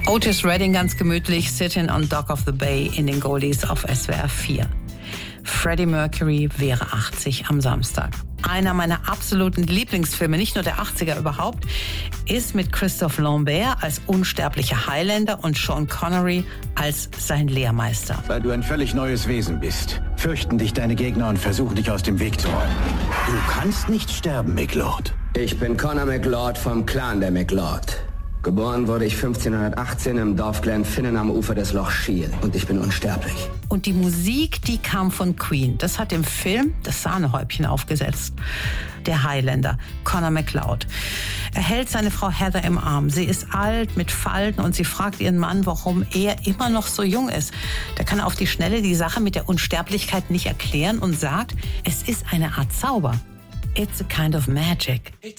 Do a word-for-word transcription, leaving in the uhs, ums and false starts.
Otis Redding ganz gemütlich, Sitting on Dock of the Bay in den Goldies auf S W R vier. Freddie Mercury wäre achtzig am Samstag. Einer meiner absoluten Lieblingsfilme, nicht nur der achtziger überhaupt, ist mit Christophe Lambert als unsterblicher Highlander und Sean Connery als sein Lehrmeister. Weil du ein völlig neues Wesen bist, fürchten dich deine Gegner und versuchen dich aus dem Weg zu räumen. Du kannst nicht sterben, McLord. Ich bin Conor McLord vom Clan der McLord. Geboren wurde ich fünfzehnhundertachtzehn im Dorf Glenfinnan am Ufer des Loch Shiel. Und ich bin unsterblich. Und die Musik, die kam von Queen. Das hat im Film das Sahnehäubchen aufgesetzt. Der Highlander, Conor McLeod. Er hält seine Frau Heather im Arm. Sie ist alt, mit Falten, und sie fragt ihren Mann, warum er immer noch so jung ist. Der kann auf die Schnelle die Sache mit der Unsterblichkeit nicht erklären und sagt, es ist eine Art Zauber. It's a kind of magic.